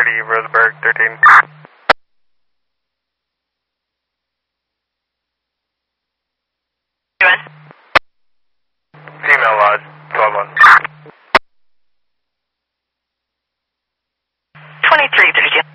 30, Roseburg 13. Female Lodge, 12-1. 23, 30.